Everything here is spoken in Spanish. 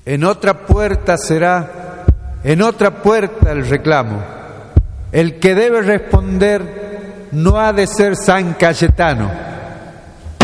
En otra puerta será, en otra puerta el reclamo. El que debe responder no ha de ser San Cayetano,